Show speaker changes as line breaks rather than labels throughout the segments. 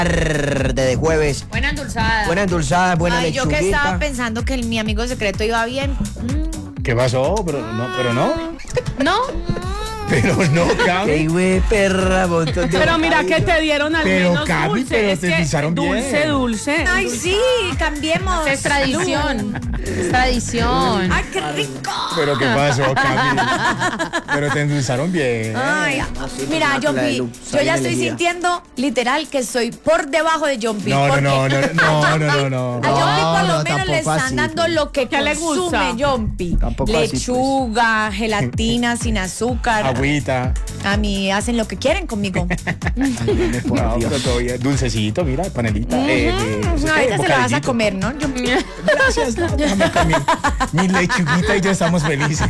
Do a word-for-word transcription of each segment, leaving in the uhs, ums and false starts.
de jueves.
Buena endulzada.
Buena endulzada, buena
Ay,
lechuguita.
yo que estaba pensando que el, mi amigo secreto iba bien. Mm.
¿Qué pasó? Pero no, pero no.
¿No?
Pero no, Cami.
Ey, güey, perra, montón de
Pero mira que te dieron al
Pero,
menos
Cami,
dulce.
pero
es
te
que
endulzaron bien.
dulce, dulce.
Ay, sí, cambiemos.
Es tradición. Es tradición.
Ay, qué rico.
Pero ¿qué pasó, Cami? Pero te endulzaron bien.
Ay, mira, Jumpy, yo ya estoy sintiendo literal que estoy por debajo de Jumpy.
No, no, no, no, no, no, no,
A Jumpy por lo
no,
menos le
tampoco
están
así.
dando lo que
¿Qué le
consume
gusta?
Jumpy.
Tampoco así, pues.
Lechuga, gelatina sin azúcar.
Agüita.
A mí hacen lo que quieren conmigo.
Por
No,
Dios.
pero todo bien. Dulcecito, mira, panelita. eh, eh,
No,
¿eso qué?
ahorita se la vas a
Bocadillito.
comer, ¿no? Jumpy?
Gracias, no, déjame comer. Mi lechuguita y yo estamos felices.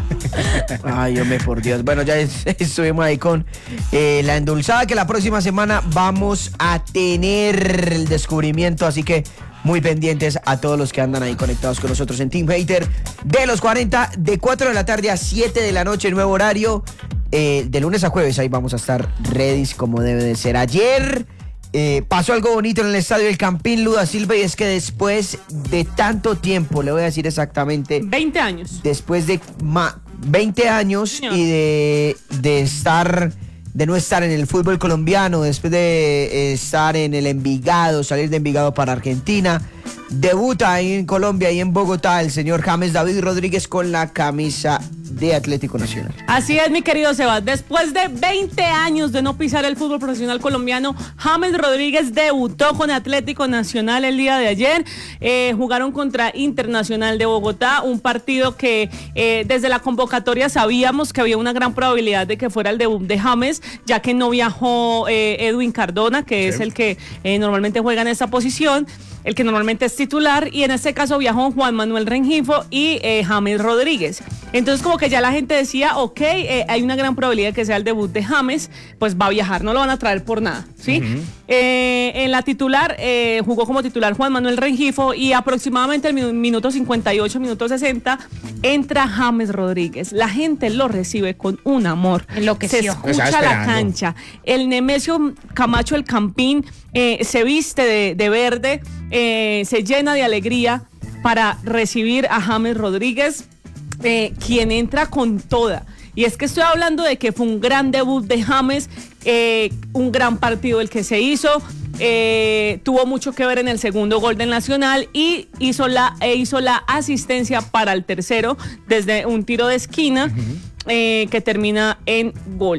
Ay, hombre, por Dios. Bueno, ya es- estuvimos ahí con eh, la endulzada, que la próxima semana vamos a tener el descubrimiento, así que muy pendientes a todos los que andan ahí conectados con nosotros en Team Hater de los cuarenta, de cuatro de la tarde a siete de la noche, nuevo horario, eh, de lunes a jueves. Ahí vamos a estar ready como debe de ser. Ayer eh, pasó algo bonito en el estadio del Campín, Luda Silva, y es que después de tanto tiempo, le voy a decir exactamente,
veinte años.
después de ma- veinte años
Señor.
y de, de estar, de no estar en el fútbol colombiano, después de eh, estar en el Envigado, salir de Envigado para Argentina, debuta ahí en Colombia y en Bogotá el señor James David Rodríguez con la camisa de Atlético Nacional.
Así es, mi querido Sebas. Después de veinte años de no pisar el fútbol profesional colombiano, James Rodríguez debutó con Atlético Nacional el día de ayer. Eh, jugaron contra Internacional de Bogotá, un partido que eh, desde la convocatoria sabíamos que había una gran probabilidad de que fuera el debut de James, ya que no viajó eh, Edwin Cardona, que
Sí.
es el que eh, normalmente juega en esa posición, el que normalmente es titular, y en este caso viajó Juan Manuel Rengifo y eh, James Rodríguez. Entonces como que ya la gente decía, ok, eh, hay una gran probabilidad de que sea el debut de James, pues va a viajar, no lo van a traer por nada, ¿sí?
Ujú.
Eh, en la titular, eh, jugó como titular Juan Manuel Rengifo, y aproximadamente el minu- minuto cincuenta y ocho, minuto sesenta, entra James Rodríguez. La gente lo recibe con un amor.
Enloqueció.
Se
Lo estaba
escucha la
esperando.
cancha. El Nemesio Camacho, el Campín, eh, se viste de, de verde, eh, se llena de alegría para recibir a James Rodríguez, eh, quien entra con toda. Y es que estoy hablando de que fue un gran debut de James, eh, un gran partido el que se hizo, eh, tuvo mucho que ver en el segundo gol del Nacional y hizo la, e hizo la asistencia para el tercero desde un tiro de esquina eh, que termina en gol.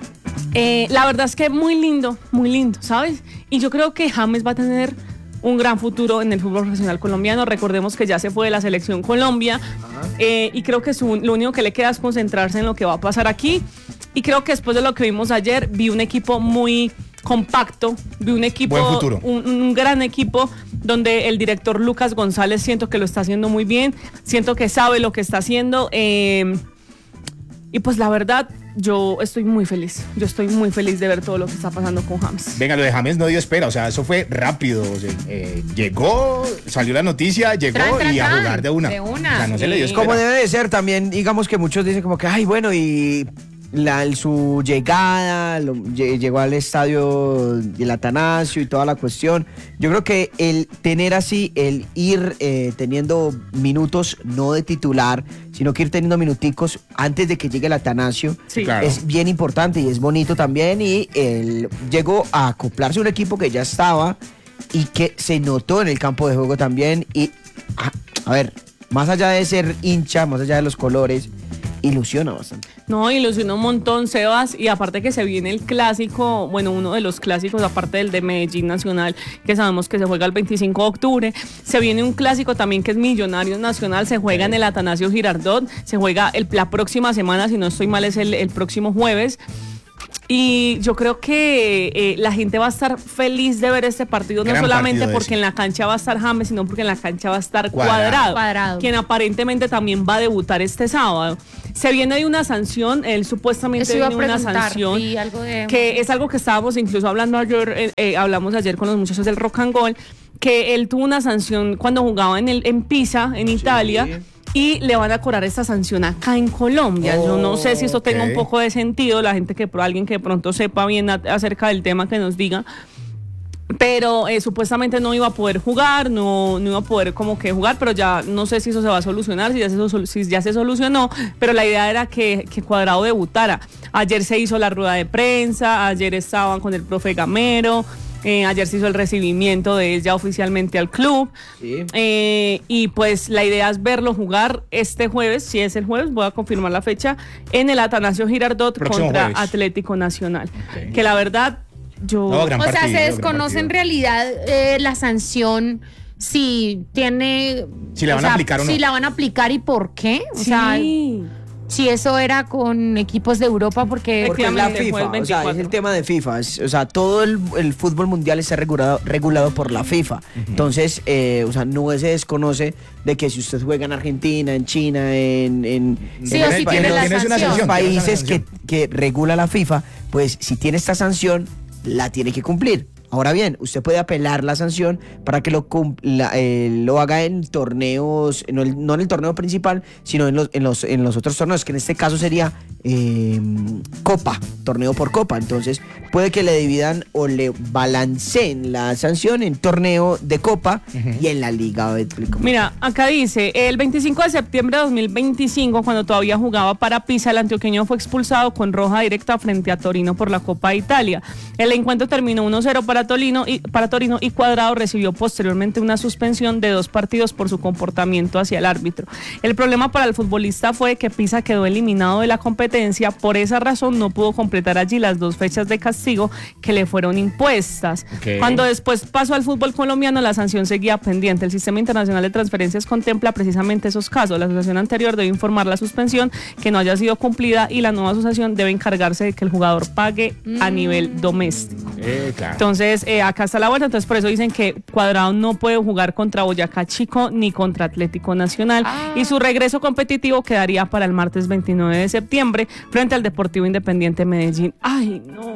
Eh, la verdad es que muy lindo, muy lindo, ¿sabes? Y yo creo que James va a tener un gran futuro en el fútbol profesional colombiano. Recordemos que ya se fue de la selección Colombia, eh, y creo que su, lo único que le queda es concentrarse en lo que va a pasar aquí. Y creo que después de lo que vimos ayer, vi un equipo muy compacto, vi un equipo,
Buen futuro.
Un, un gran equipo donde el director Lucas González siento que lo está haciendo muy bien, siento que sabe lo que está haciendo, eh, y pues la verdad, yo estoy muy feliz, yo estoy muy feliz de ver todo lo que está pasando con James.
Venga, lo de James no dio espera, o sea, eso fue rápido. O sea, eh, llegó, salió la noticia, llegó
Tran, tran,
y a
tran.
jugar de una.
De una.
O sea, no se le dio
Sí.
espera.
Como debe de ser también, digamos que muchos dicen como que, ay, bueno, y la, el- su llegada, lo- lle- llegó al estadio del Atanasio y toda la cuestión. Yo creo que el tener así, el ir eh, teniendo minutos no de titular, sino que ir teniendo minuticos antes de que llegue el Atanasio,
Sí.
Claro.
es bien importante y es bonito también. Y él llegó a acoplarse a un equipo que ya estaba y que se notó en el campo de juego también. Y, a, a ver, más allá de ser hincha, más allá de los colores, ilusiona bastante.
No, ilusionó un montón, Sebas, y aparte que se viene el clásico, bueno, uno de los clásicos, aparte del de Medellín Nacional, que sabemos que se juega el veinticinco de octubre, se viene un clásico también que es Millonarios Nacional, se juega en el Atanasio Girardot, se juega el, la próxima semana, si no estoy mal, es el, el próximo jueves. Y yo creo que eh, la gente va a estar feliz de ver este partido, no
Gran
solamente
partido
porque
ese.
en la cancha va a estar James, sino porque en la cancha va a estar
Cuadrado.
Cuadrado,
Cuadrado.
quien aparentemente también va a debutar este sábado. Se viene de una sanción, él supuestamente
Eso iba a
viene de una
preguntar,
sanción,
vi algo de-
que es algo que estábamos incluso hablando ayer, eh, eh, hablamos ayer con los muchachos del Rock and Roll, que él tuvo una sanción cuando jugaba en, el, en Pisa, en Italia, y le van a cobrar esta sanción acá en Colombia. Yo no sé si esto tenga un
ok.
poco de sentido, la gente que, alguien que de pronto sepa bien a- acerca del tema que nos diga. pero eh, supuestamente no iba a poder jugar, no, no iba a poder como que jugar, pero ya no sé si eso se va a solucionar, si ya se, si ya se solucionó, pero la idea era que, que Cuadrado debutara. Ayer se hizo la rueda de prensa, ayer estaban con el profe Gamero, eh, ayer se hizo el recibimiento de él ya oficialmente al club, sí. eh, y pues la idea es verlo jugar este jueves, si es el jueves, voy a confirmar la fecha, en el Atanasio Girardot
Próximo
contra
jueves.
Atlético Nacional,
okay.
que la verdad... Yo,
No, gran
o sea,
partido,
se
gran
desconoce en
partido.
realidad eh, la sanción, si tiene...
Si la
o
van
sea,
a aplicar o no.
Si la van a aplicar y por qué. O
sí.
sea, si eso era con equipos de Europa, porque...
Porque es la
Efectivamente, fue el
FIFA, o sea, es el
veinticuatro.
tema de FIFA. Es- o sea, todo el, el fútbol mundial está regulado, regulado por la FIFA. Uh-huh. Entonces, eh, o sea, no se desconoce de que si usted juega en Argentina, en China, en, en,
Sí,
en
o si tiene la
tienes una
sanción.
los
sanción,
países
tienes
que,
una
que regula la FIFA, pues si tiene esta sanción, la tiene que cumplir. Ahora bien, usted puede apelar la sanción para que lo, cum- la, eh, lo haga en torneos, no, el- no en el torneo principal, sino en los, en los, en los otros torneos, que en este caso sería eh, Copa, torneo por Copa. Entonces, puede que le dividan o le balanceen la sanción en torneo de Copa uh-huh. y en la Liga Betclic.
Mira, acá dice, el veinticinco de septiembre de dos mil veinticinco, cuando todavía jugaba para Pisa, el antioqueño fue expulsado con roja directa frente a Torino por la Copa de Italia. El encuentro terminó uno cero para Torino y, para Torino y Cuadrado recibió posteriormente una suspensión de dos partidos por su comportamiento hacia el árbitro. El problema para el futbolista fue que Pisa quedó eliminado de la competencia, por esa razón no pudo completar allí las dos fechas de castigo que le fueron impuestas. Okay. Cuando después pasó al fútbol colombiano, la sanción seguía pendiente. El Sistema Internacional de Transferencias contempla precisamente esos casos. La asociación anterior debe informar la suspensión que no haya sido cumplida y la nueva asociación debe encargarse de que el jugador pague mm. a nivel doméstico.
Eh, claro.
Entonces, eh, acá está la vuelta. Entonces, por eso dicen que Cuadrado no puede jugar contra Boyacá Chico ni contra Atlético Nacional ah. y su regreso competitivo quedaría para el martes veintinueve de septiembre frente al Deportivo Independiente Medellín. Ay, no.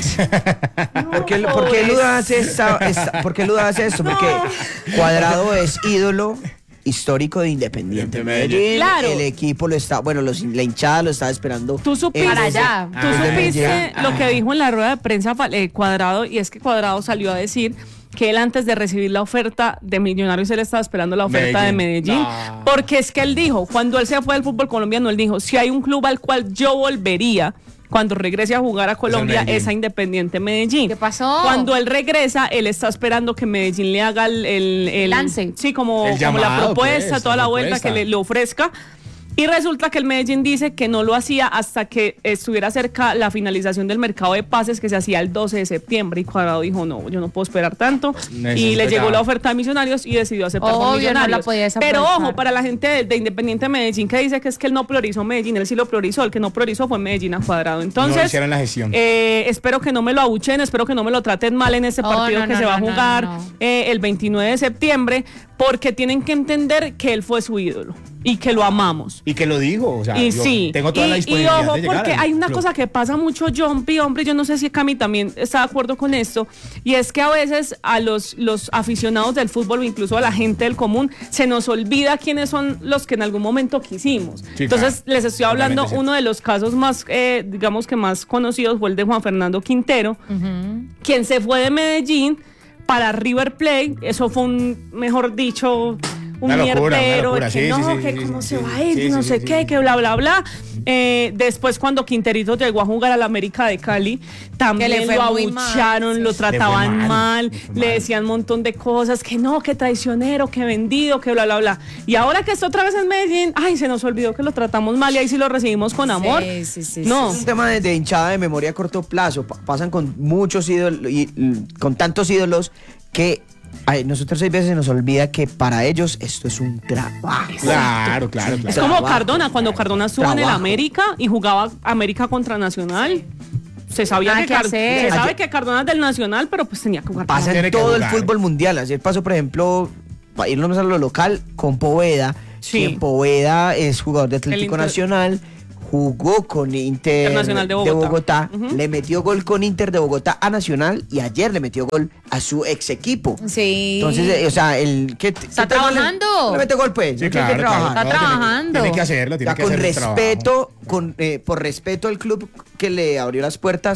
no ¿Por, qué, ¿por, qué Luda hace esta, esta, ¿Por qué Luda hace esto? No. Porque Cuadrado es ídolo histórico de Independiente Medellín.
Claro.
El equipo lo está, bueno, los, la hinchada lo estaba esperando.
Tú supiste,
para allá.
Tú
Ah,
supiste
ah.
lo que dijo en la rueda de prensa eh, Cuadrado, y es que Cuadrado salió a decir que él antes de recibir la oferta de Millonarios, él estaba esperando la oferta Medellín. de Medellín, no. porque es que él dijo, cuando él se fue del fútbol colombiano, él dijo, si hay un club al cual yo volvería cuando regrese a jugar a Colombia, es a Independiente Medellín.
¿Qué pasó?
Cuando él regresa, él está esperando que Medellín le haga el, el, el
lance.
Sí, como,
el
como
llamado,
la propuesta,
pues,
toda la,
la
vuelta
propuesta.
que le, le ofrezca. Y resulta que el Medellín dice que no lo hacía hasta que estuviera cerca la finalización del mercado de pases, que se hacía el doce de septiembre, y Cuadrado dijo, no, yo no puedo esperar tanto, Necesito y le llegó la oferta de Millonarios y decidió aceptar
Obvio,
por Millonarios.
no la podía
Pero ojo, para la gente de, de Independiente Medellín que dice que es que él no priorizó Medellín, él sí lo priorizó, el que no priorizó fue Medellín a Cuadrado. Entonces,
no hicieron la gestión.
Eh, espero que no me lo abuchen, espero que no me lo traten mal en este
oh,
partido
no,
que
no,
se va
no,
a jugar
no, no.
Eh, el veintinueve de septiembre, porque tienen que entender que él fue su ídolo y que lo amamos.
Y que lo dijo, o sea,
Y
yo
sí,
tengo toda
y,
la
y
disponibilidad
ojo,
de llegar
porque
al
hay una
club.
cosa que pasa mucho, Jumpy, hombre, yo no sé si Cami también está de acuerdo con esto, y es que a veces a los, los aficionados del fútbol, o incluso a la gente del común, se nos olvida quiénes son los que en algún momento quisimos.
Sí,
Entonces,
claro.
les estoy hablando,
Totalmente
uno de los casos más, eh, digamos que más conocidos fue el de Juan Fernando Quintero,
Uh-huh.
quien se fue de Medellín para River Plate. Eso fue un, mejor dicho, un
Una locura,
mierdero,
una locura.
que
Sí,
no,
sí, sí,
que
sí,
cómo
sí,
se
sí,
va a ir,
sí,
no
sí,
sé
sí,
qué,
sí.
que bla, bla, bla. Eh, después, cuando Quinterito llegó a jugar al América de Cali, también
Que le fue
lo
muy mal,
abucharon,
sí.
lo trataban
mal,
mal,
le fue
le
mal.
decían un montón de cosas, que no, que traicionero, que vendido, que bla, bla, bla. Y ahora que está otra vez en Medellín, ay, se nos olvidó que lo tratamos mal y ahí sí lo recibimos con amor.
Sí, sí, sí,
no.
Es un tema de, de hinchada de memoria a corto plazo. Pa- pasan con muchos ídolos y y con tantos ídolos que a nosotros hay veces se nos olvida que para ellos esto es un trabajo.
Claro, claro,
Es
claro.
como
Trabajo,
Cardona, cuando Cardona estuvo en el
Trabajo.
América y jugaba América contra Nacional. Se sabía
Nada
que,
que
Car-
hacer.
se sabe
Ayer-
que Cardona es del Nacional, pero pues tenía que jugar. para
Pasa
Tiene
en
que
todo el
jugar.
fútbol mundial. Ayer pasó, por ejemplo, para irnos a lo local, con Poveda.
Sí.
Quien Poveda es jugador de Atlético
Inter-
Nacional, jugó con Inter
Internacional de Bogotá. Ujú.
le metió gol con Inter de Bogotá a Nacional y ayer le metió gol a su ex equipo.
Sí.
Entonces, eh, o sea, el que
Está trabajando.
Le, le mete gol, pues.
Sí,
tiene
claro,
que
claro,
trabajar.
Está
no, tiene-
trabajando.
Tiene que hacerlo,
O
tiene
sea,
que
con
hacer el trabajo.
respeto, con, eh, por respeto al club que le abrió las puertas,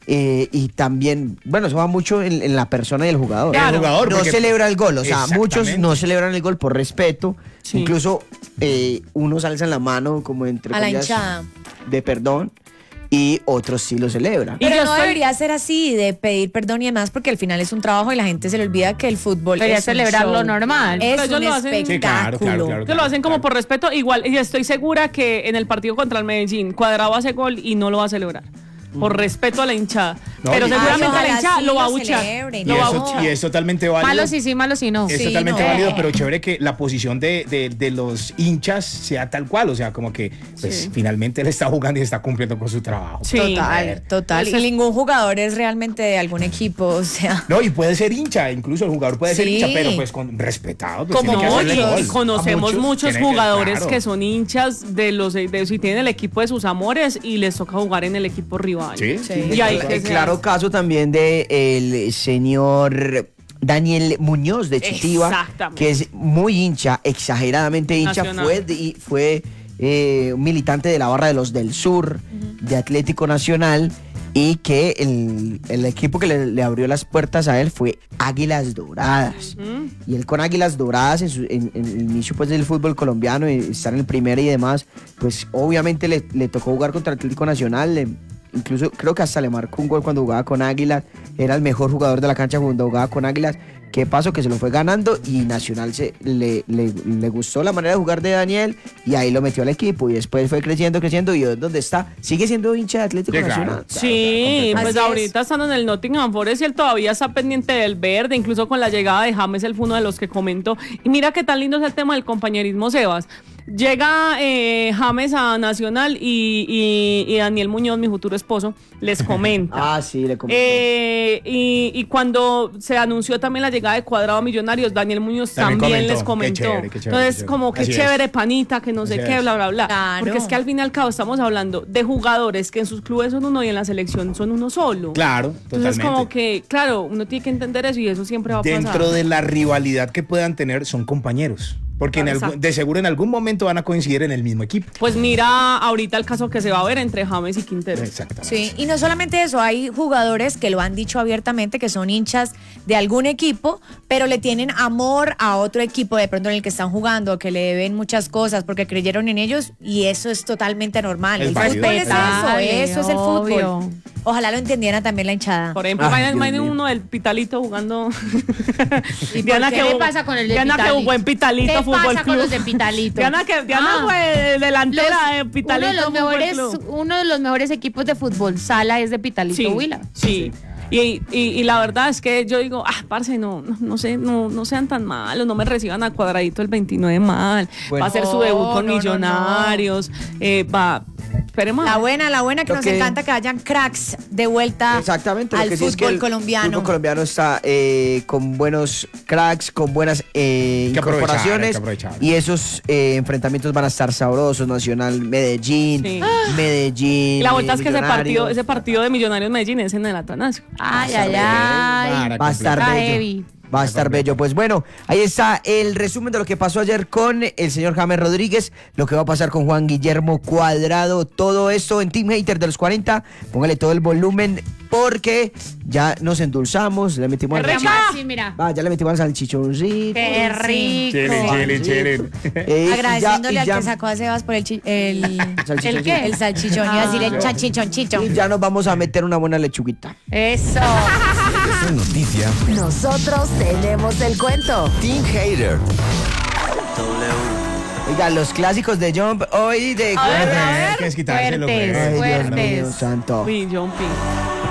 Eh, y también, bueno, eso va mucho en, en la persona y el jugador.
Claro.
El jugador,
No
porque-
celebra el gol, o sea, muchos
Exactamente.
no celebran el gol por respeto.
Sí.
Incluso eh, unos alzan la mano como entre
A la
comillas,
hinchada.
de perdón y otros sí lo celebran.
Y
Pero
yo
no
estoy-
debería ser así, de pedir perdón y demás, porque al final es un trabajo y la gente se le olvida que el fútbol
Debería
es un
celebrarlo
show.
normal.
Es
Pero ellos
un
lo hacen-
espectáculo.
Sí, claro, claro, claro.
Que lo hacen como por respeto. Igual, y estoy segura que en el partido contra el Medellín, Cuadrado hace gol y no lo va a celebrar. Por respeto a la hinchada.
No,
Pero
y-
seguramente
Ay,
la
ojalá
hinchada
sí
lo va a
lo
buchar.
celebren.
Y
Lo va a
eso,
buchar.
y es totalmente válido.
Malo sí, sí, malo sí no.
Es
Sí,
totalmente
no.
válido, pero chévere que la posición de, de- de los hinchas sea tal cual. O sea, como que pues
Sí.
finalmente él está jugando y está cumpliendo con su trabajo.
Sí.
Total, total.
Ese
Y
es-
ningún jugador es realmente de algún equipo, o sea.
No, y puede ser hincha, incluso el jugador puede ser
Sí.
hincha, pero pues con respetado. Pues,
Como
tiene que hacerle
no,
gol.
y conocemos
A
muchos
tiene que-
jugadores
claro.
que son hinchas de los de si tienen el equipo de sus amores y les toca jugar en el equipo rival.
Sí.
Sí.
Y ahí
El
que se
claro
hace.
caso también de el señor Daniel Muñoz de Chitiva,
Exactamente.
que es muy hincha, exageradamente hincha,
Nacional.
fue, de- fue eh, un militante de la barra de los del Sur, de Atlético Nacional, y que el, el equipo que le, le abrió las puertas a él fue Águilas Doradas. Y él con Águilas Doradas en, su- en- en el inicio pues, del fútbol colombiano, y estar en el primero y demás, pues obviamente le, le tocó jugar contra Atlético Nacional. le- incluso creo que hasta le marcó un gol cuando jugaba con Águilas. Era el mejor jugador de la cancha cuando jugaba con Águilas. ¿Qué pasó? Que se lo fue ganando y Nacional se, le, le, le gustó la manera de jugar de Daniel y ahí lo metió al equipo y después fue creciendo, creciendo y hoy es donde está. Sigue siendo hincha de Atlético
Sí, claro.
Nacional.
Sí,
Así
pues
es.
ahorita estando en el Nottingham Forest y él todavía está pendiente del verde, incluso con la llegada de James, él fue uno de los que comentó. Y mira qué tan lindo es el tema del compañerismo, Sebas. Llega eh, James a Nacional y, y- y Daniel Muñoz, mi futuro esposo, les comenta.
Ah, sí, le comentó.
Eh, y, y cuando se anunció también la llegada de Cuadrado a Millonarios, Daniel Muñoz
También
también,
comentó.
les
Qué
comentó.
chévere, qué chévere,
Entonces,
qué chévere.
como que
Así es.
chévere, panita, que no sé
Así
qué,
es.
bla, bla, bla.
Claro.
Porque es que al fin y al cabo estamos hablando de jugadores que en sus clubes son uno y en la selección son uno solo.
Claro,
Entonces,
totalmente.
como que, claro, uno tiene que entender eso y eso siempre va a pasar.
Dentro de la rivalidad que puedan tener, son compañeros. Porque en
Exacto.
algún- de seguro en algún momento van a coincidir en el mismo equipo.
Pues mira ahorita el caso que se va a ver entre James y Quintero.
Exactamente.
Sí, y no solamente eso, hay jugadores que lo han dicho abiertamente que son hinchas de algún equipo, pero le tienen amor a otro equipo de pronto en el que están jugando, que le deben muchas cosas porque creyeron en ellos y eso es totalmente normal.
Es
el
válido.
fútbol es eso,
Respetable,
eso es el
obvio.
fútbol. Ojalá lo entendiera también la hinchada.
Por ejemplo,
Ay,
imaginen-
Dios
imaginen
mío.
uno del Pitalito jugando.
¿Y por qué le pasa con el de
Diana que
Pitalito?
jugó en Pitalito
¿Qué
Fútbol
pasa con
Club.
los de Pitalito?
Diana, que, Diana
Ah.
fue delantera de
Los-
Pitalito
uno de los
Fútbol
mejores,
Club.
uno de los mejores equipos de fútbol sala es de Pitalito
Sí,
Huila.
sí. Y, y, y la verdad es que yo digo, ah, parce, no, no, no sé, no, no sean tan malos, no me reciban a Cuadradito el veintinueve mal.
Bueno.
Va a hacer su debut
No,
con
no, no,
Millonarios. eh, va, esperemos.
La buena, la buena, que
Lo
nos
que-
encanta que hayan cracks de vuelta
Exactamente, lo
al
que sí
fútbol
es que el
colombiano.
fútbol colombiano está eh, con buenos cracks, con buenas eh,
Hay que aprovechar,
incorporaciones
hay que aprovechar.
y esos eh, enfrentamientos van a estar sabrosos. Nacional, Medellín,
Sí.
Medellín.
Y la vuelta es que ese
Millonarios.
partido, ese partido de Millonarios Medellín es en el Atanasio.
Ay, ay, ay.
Para
Va a estar
Está
bello.
heavy.
Va a estar bello. Pues bueno, ahí está el resumen de lo que pasó ayer con el señor James Rodríguez, lo que va a pasar con Juan Guillermo Cuadrado, todo esto en Team Hater de los cuarenta. Póngale todo el volumen porque ya nos endulzamos, le metimos al
¡Qué rico!
salchichón.
Sí, mira.
Ah, ya le metimos al salchichoncito.
Qué
Sí.
rico.
Chile, chile, chile.
Eh, y
Agradeciéndole
ya- y
al
ya-
que sacó a Sebas por el, chi- el,
Salchichoncito.
¿el qué? El salchichón. Iba a decir el chachichonchicho.
Y ya nos vamos a meter una buena lechuguita.
Eso.
Es noticia.
Nosotros tenemos el cuento.
Team Hater.
Oiga, los clásicos de Jump hoy de...
A ver, a ver.
Hay que desquitárselo,
Fuertes,
pues.
Ay, Dios
fuertes.
mío santo.
Uy, Jumpy.